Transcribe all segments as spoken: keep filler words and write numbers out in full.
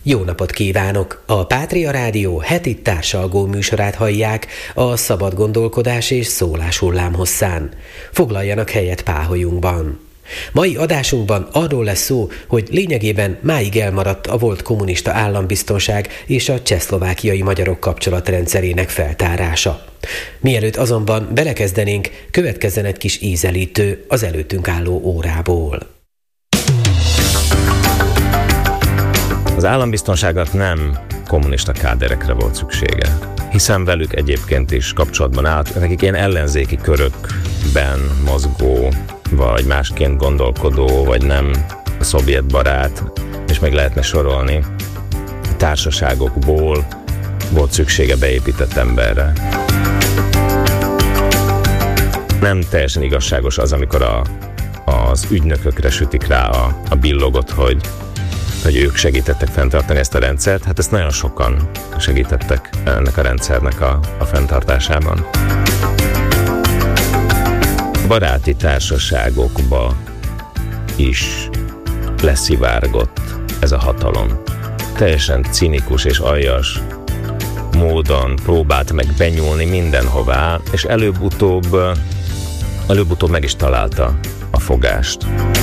Jó napot kívánok! A Pátria Rádió heti társalgó műsorát hallják a szabad gondolkodás és szólás hullámhosszán. Foglaljanak helyet páholyunkban. Mai adásunkban arról lesz szó, hogy lényegében máig elmaradt a volt kommunista állambiztonság és a csehszlovákiai magyarok kapcsolatrendszerének feltárása. Mielőtt azonban belekezdenénk, következzen egy kis ízelítő az előttünk álló órából. Az állambiztonságnak nem kommunista káderekre volt szüksége, hiszen velük egyébként is kapcsolatban állt, nekik ilyen ellenzéki körökben mozgó, vagy másként gondolkodó, vagy nem szovjet barát, és meg lehetne sorolni, társaságokból volt szüksége beépített emberre. Nem teljesen igazságos az, amikor a, az ügynökökre sütik rá a, a billogot, hogy hogy ők segítettek fenntartani ezt a rendszert. Hát ezt nagyon sokan segítettek ennek a rendszernek a, a fenntartásában. Baráti társaságokba is leszivárgott ez a hatalom. Teljesen cinikus és aljas módon próbált meg benyúlni mindenhová, és előbb-utóbb, előbb-utóbb meg is találta a fogást.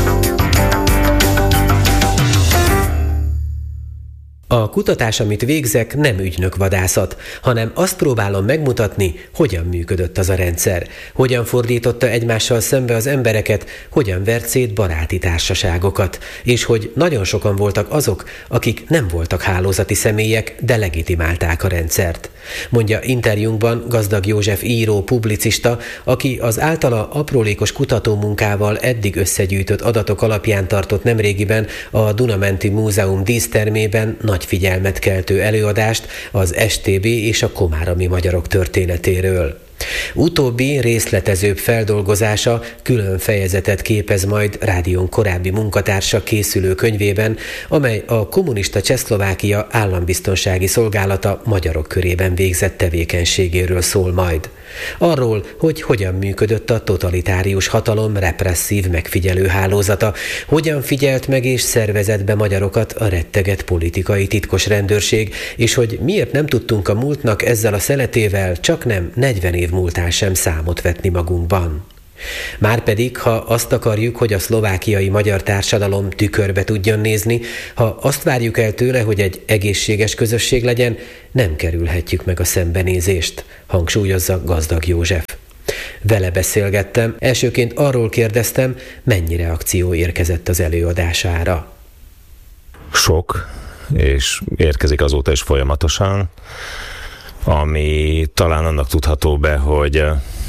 A kutatás, amit végzek, nem ügynökvadászat, hanem azt próbálom megmutatni, hogyan működött az a rendszer, hogyan fordította egymással szembe az embereket, hogyan vert szét baráti társaságokat, és hogy nagyon sokan voltak azok, akik nem voltak hálózati személyek, de legitimálták a rendszert. Mondja interjúnkban Gazdag József író, publicista, aki az általa aprólékos kutatómunkával eddig összegyűjtött adatok alapján tartott nemrégiben a Duna-menti Múzeum dísztermében nagy figyelmet keltő előadást az es té bé és a komárami magyarok történetéről. Utóbbi részletezőbb feldolgozása külön fejezetet képez majd rádión korábbi munkatársa készülő könyvében, amely a kommunista Csehszlovákia állambiztonsági szolgálata magyarok körében végzett tevékenységéről szól majd. Arról, hogy hogyan működött a totalitárius hatalom represszív megfigyelő hálózata, hogyan figyelt meg és szervezett be magyarokat a retteget politikai titkos rendőrség, és hogy miért nem tudtunk a múltnak ezzel a szeletével csak nem negyven év múltán sem számot vetni magunkban. Márpedig, ha azt akarjuk, hogy a szlovákiai magyar társadalom tükörbe tudjon nézni, ha azt várjuk el tőle, hogy egy egészséges közösség legyen, nem kerülhetjük meg a szembenézést, hangsúlyozza Gazdag József. Vele beszélgettem, elsőként arról kérdeztem, mennyi reakció érkezett az előadására. Sok, és érkezik azóta is folyamatosan, ami talán annak tudható be, hogy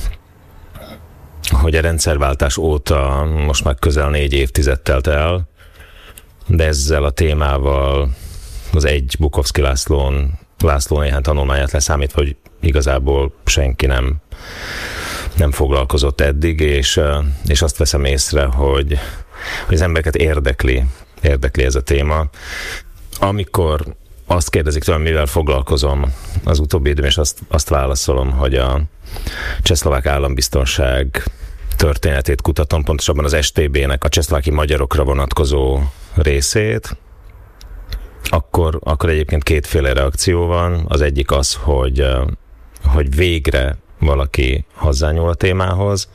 hogy a rendszerváltás óta most már közel négy évtized telt el, de ezzel a témával az egy Bukovszky Lászlón, László néhány tanulmányát leszámítva, hogy igazából senki nem, nem foglalkozott eddig, és, és azt veszem észre, hogy, hogy az embereket érdekli, érdekli ez a téma. Amikor azt kérdezik tőlem, mivel foglalkozom az utóbbi időben, és azt, azt válaszolom, hogy a csehszlovák állambiztonság történetét kutatom, pontosabban az es té bének a csehszlováki magyarokra vonatkozó részét, akkor, akkor egyébként kétféle reakció van. Az egyik az, hogy, hogy végre valaki hozzányúl a témához.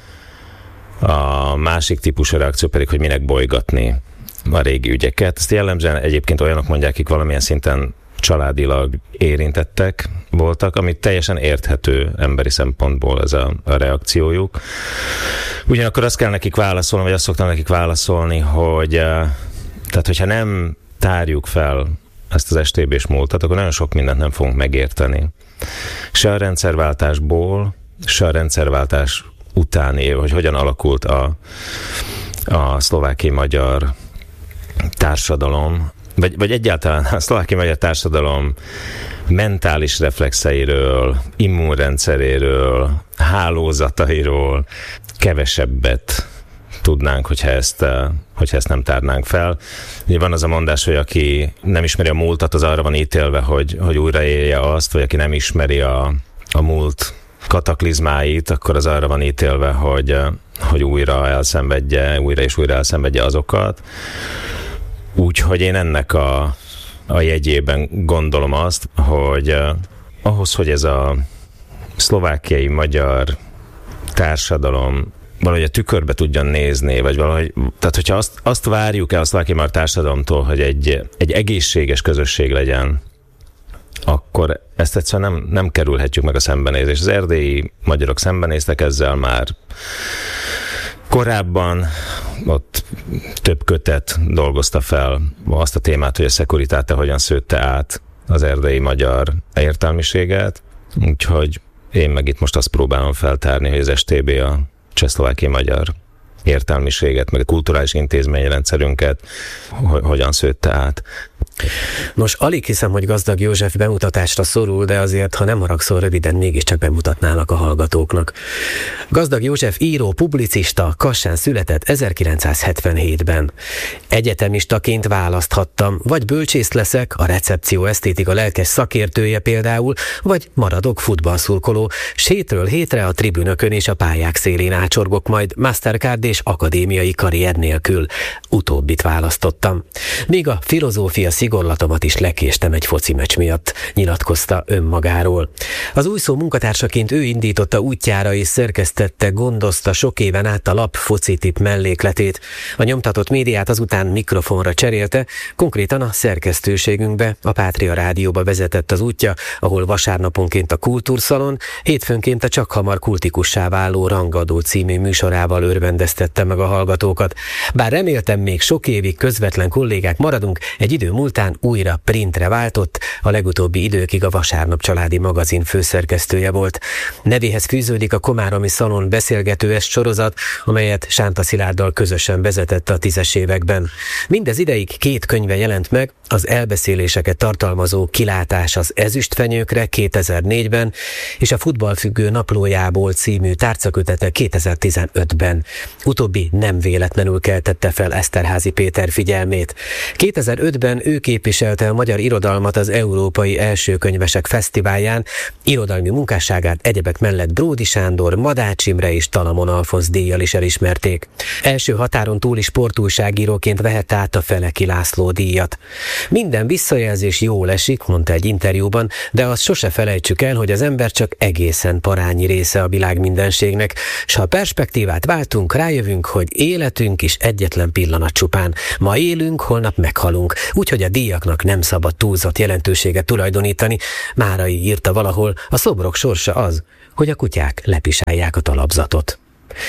A másik típusú reakció pedig, hogy minek bolygatni a régi ügyeket. Ezt jellemzően egyébként olyanok mondják, akik valamilyen szinten családilag érintettek voltak, ami teljesen érthető emberi szempontból ez a, a reakciójuk. Ugyanakkor azt kell nekik válaszolni, vagy azt szoktam nekik válaszolni, hogy tehát, hogyha nem tárjuk fel ezt az es té bés múltat, akkor nagyon sok mindent nem fogunk megérteni. Se a rendszerváltásból, se a rendszerváltás utáni, hogy hogyan alakult a, a szlovákiai magyar társadalom, vagy, vagy egyáltalán a szlovákiai magyar társadalom mentális reflexeiről, immunrendszeréről, hálózatairól kevesebbet tudnánk, hogyha ezt, hogyha ezt nem tárnánk fel. Ugye van az a mondás, hogy aki nem ismeri a múltat, az arra van ítélve, hogy, hogy újraélje azt, vagy aki nem ismeri a, a múlt kataklizmáit, akkor az arra van ítélve, hogy, hogy újra elszenvedje, újra és újra elszenvedje azokat. Úgyhogy én ennek a, a jegyében gondolom azt, hogy uh, ahhoz, hogy ez a szlovákiai magyar társadalom valahogy a tükörbe tudjon nézni, vagy valahogy, tehát hogyha azt, azt várjuk el a szlovákiai magyar társadalomtól, hogy egy, egy egészséges közösség legyen, akkor ezt egyszerűen nem, nem kerülhetjük meg a szembenézést. Az erdélyi magyarok szembenéztek ezzel már korábban, ott több kötet dolgozta fel azt a témát, hogy a Securitate hogyan szőtte át az erdélyi magyar értelmiséget, úgyhogy én meg itt most azt próbálom feltárni, hogy az es té bé a csehszlovákiai magyar értelmiséget, meg a kulturális intézményrendszerünket hogyan szőtte át. Nos, alig hiszem, hogy Gazdag József bemutatásra szorul, de azért, ha nem haragszol, röviden mégiscsak bemutatnálak a hallgatóknak. Gazdag József író, publicista, Kassán született ezerkilencszázhetvenhétben. Egyetemistaként választhattam, vagy bölcsész leszek, a recepció esztétika lelkes szakértője például, vagy maradok futballszurkoló, s hétről hétre a tribünökön és a pályák szélén ácsorgok majd Mastercard és akadémiai karrier nélkül. Utóbbit választottam. Míg a filozófia szigorlatomat is lekéstem egy foci meccs miatt, nyilatkozta önmagáról. Az új szó munkatársaként ő indította útjára és szerkesztette, gondozta sok éven át a lap focitip mellékletét. A nyomtatott médiát azután mikrofonra cserélte, konkrétan a szerkesztőségünkbe, a Pátria Rádióba vezetett az útja, ahol vasárnaponként a Kultúrszalon, hétfőnként a csakhamar kultikussá váló Rangadó című műsorával örvendeztette meg a hallgatókat. Bár reméltem, még sok évig közvetlen kollégák maradunk, egy idő múltán újra printre váltott, a legutóbbi időkig a Vasárnap családi magazin főszerkesztője volt. Nevéhez fűződik a Komáromi Szalon beszélgetőes sorozat, amelyet Sánta Szilárddal közösen vezetett a tízes években. Mindez ideig két könyve jelent meg, az elbeszéléseket tartalmazó Kilátás az ezüstfenyőkre kétezer-négyben, és a Futballfüggő naplójából című tárcakötete kétezer-tizenötben. Utóbbi nem véletlenül keltette fel Eszterházy Péter figyelmét. kétezer-ötben ő képviselte a magyar irodalmat az Európai Elsőkönyvesek Fesztiválján, irodalmi munkásságát egyebek mellett Bródi Sándor, Madács Imre és Talamon Alfonz díjjal is elismerték. Első határon túli sportújságíróként vehette át a Feleki László díjat. Minden visszajelzés jól esik, mondta egy interjúban, de azt sose felejtsük el, hogy az ember csak egészen parányi része a világ mindenségnek, s ha a perspektívát váltunk, rájövünk, hogy életünk is egyetlen pillanat csupán. Ma élünk, holnap meghalunk, úgyhogy a díjaknak nem szabad túlzott jelentőséget tulajdonítani. Márai írta valahol, a szobrok sorsa az, hogy a kutyák lepisálják a talapzatot.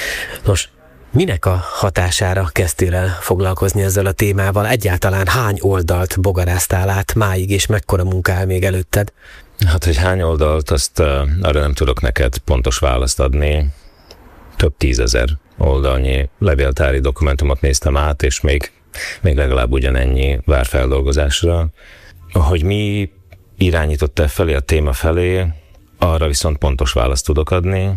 Nos, minek a hatására kezdtél el foglalkozni ezzel a témával? Egyáltalán hány oldalt bogaráztál át máig, és mekkora munka áll még előtted? Hát, hogy hány oldalt, azt uh, arra nem tudok neked pontos választ adni. Több tízezer oldalnyi levéltári dokumentumot néztem át, és még, még legalább ugyanennyi vár feldolgozásra. Hogy mi irányította felé a téma felé, arra viszont pontos választ tudok adni.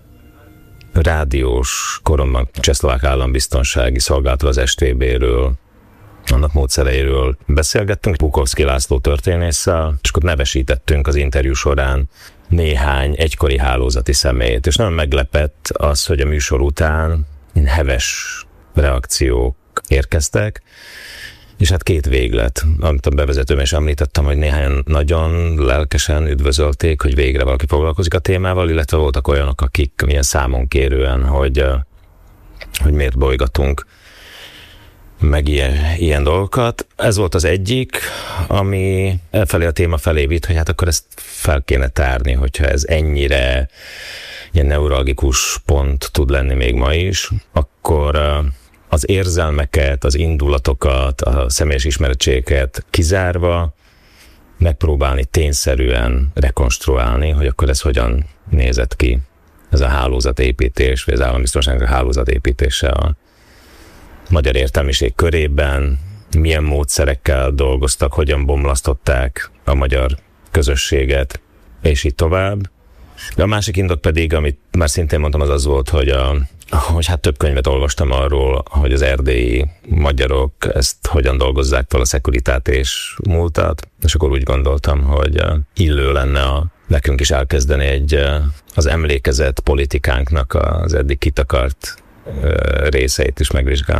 Rádiós koromban Csehszlovák Állambiztonsági Szolgálatról, az es té bé-ről, annak módszereiről beszélgettünk Bukovszky László történésszel, és akkor nevesítettünk az interjú során néhány egykori hálózati személyt, és nagyon meglepett az, hogy a műsor után heves reakciók érkeztek, és hát két véglet, amit a bevezetőben is említettem, hogy néhányan nagyon lelkesen üdvözölték, hogy végre valaki foglalkozik a témával, illetve voltak olyanok, akik milyen számon kérően, hogy, hogy miért bolygatunk meg ilyen, ilyen dolgokat. Ez volt az egyik, ami elfelé a téma felé vitt, hogy hát akkor ezt fel kéne tárni, hogyha ez ennyire ilyen neuralgikus pont tud lenni még ma is, akkor az érzelmeket, az indulatokat, a személyes ismerettségeket kizárva megpróbálni tényszerűen rekonstruálni, hogy akkor ez hogyan nézett ki, ez a hálózatépítés, vagy az állambiztonságnak a hálózatépítése a magyar értelmiség körében, milyen módszerekkel dolgoztak, hogyan bomlasztották a magyar közösséget, és így tovább. De a másik indok pedig, amit már szintén mondtam, az az volt, hogy, a, hogy hát több könyvet olvastam arról, hogy az erdélyi magyarok ezt hogyan dolgozzák fel a Securitate és múltat, és akkor úgy gondoltam, hogy illő lenne a, nekünk is elkezdeni egy az emlékezett politikánknak az eddig kitakart részeit is megvizsgálni.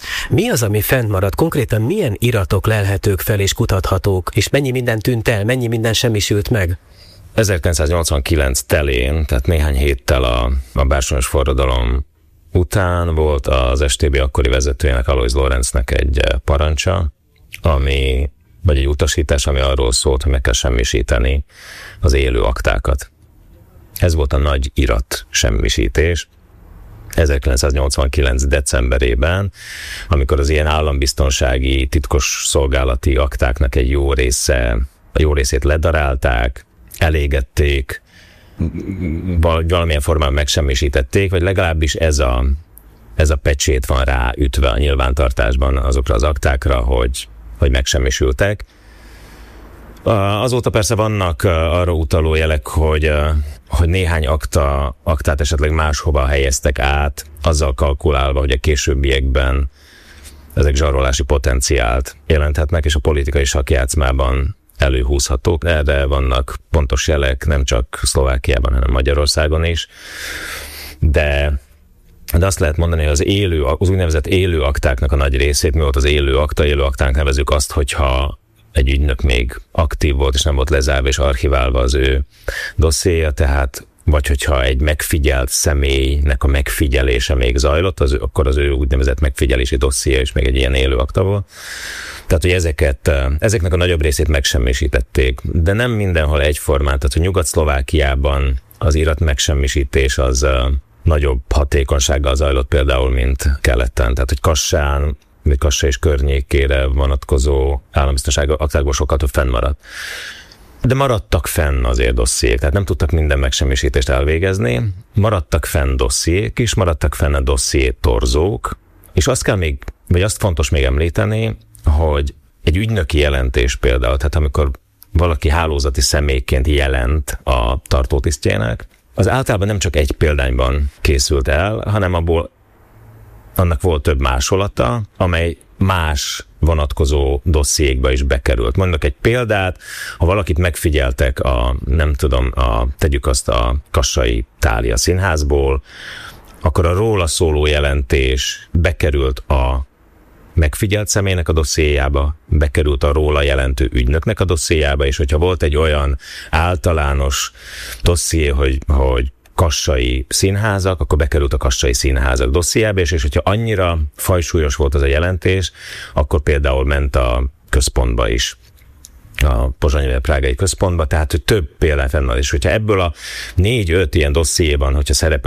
Mi az, ami fent marad? Konkrétan milyen iratok lelhetők fel és kutathatók? És mennyi minden tűnt el, mennyi minden semmisült meg? ezerkilencszáznyolcvankilenc telén, tehát néhány héttel a, a bársonyos forradalom után volt az es té bé akkori vezetőjének, Alois Lorenznek egy parancsa, ami, vagy egy utasítás, ami arról szólt, hogy meg kell semmisíteni az élő aktákat. Ez volt a nagy irat semmisítés. ezerkilencszáznyolcvankilenc decemberében, amikor az ilyen állambiztonsági, titkos szolgálati aktáknak egy jó része, a jó részét ledarálták, elégették, valamilyen formában megsemmisítették, vagy legalábbis ez a, ez a pecsét van ráütve a nyilvántartásban azokra az aktákra, hogy, hogy megsemmisültek. Azóta persze vannak arra utaló jelek, hogy, hogy néhány akta, aktát esetleg máshova helyeztek át, azzal kalkulálva, hogy a későbbiekben ezek zsarolási potenciált jelenthetnek, és a politikai sakkjátszmában előhúzhatók. Erre vannak pontos jelek, nem csak Szlovákiában, hanem Magyarországon is. De, de azt lehet mondani, hogy az, élő, az úgynevezett élő aktáknak a nagy részét, mi volt az élő akta, élő aktának nevezzük azt, hogyha egy ügynök még aktív volt, és nem volt lezárva és archiválva az ő dossziéja, tehát vagy hogyha egy megfigyelt személynek a megfigyelése még zajlott, az, akkor az ő úgynevezett megfigyelési dosszié is még egy ilyen élő akta volt. Tehát, hogy ezeket, ezeknek a nagyobb részét megsemmisítették, de nem mindenhol egyformán, tehát, hogy Nyugat-Szlovákiában az irat megsemmisítés az nagyobb hatékonysággal zajlott például, mint keleten. Tehát, hogy Kassán, vagy Kassa és környékére vonatkozó állambiztonsági aktákból sokkal több fennmaradt. De maradtak fenn azért dossziék, tehát nem tudtak minden megsemmisítést elvégezni, maradtak fenn dossziék is, maradtak fenn a dosszié torzók, és azt kell még, vagy azt fontos még említeni, hogy egy ügynöki jelentés például, tehát amikor valaki hálózati személyként jelent a tartótisztjének, az általában nem csak egy példányban készült el, hanem abból annak volt több másolata, amely más vonatkozó dossziékba is bekerült. Mondok egy példát, ha valakit megfigyeltek a, nem tudom, a, tegyük azt a Kassai Thália Színházból, akkor a róla szóló jelentés bekerült a megfigyelt személynek a dossziéjába, bekerült a róla jelentő ügynöknek a dossziéjába, és hogyha volt egy olyan általános dosszié, hogy, hogy kassai színházak, akkor bekerült a kassai színházak dossziéjába, és, és hogyha annyira fajsúlyos volt az a jelentés, akkor például ment a központba is, a pozsonyi prágai központba, tehát hogy több példány fennáll, és hogyha ebből a négy-öt ilyen dossziéban, hogyha szerepel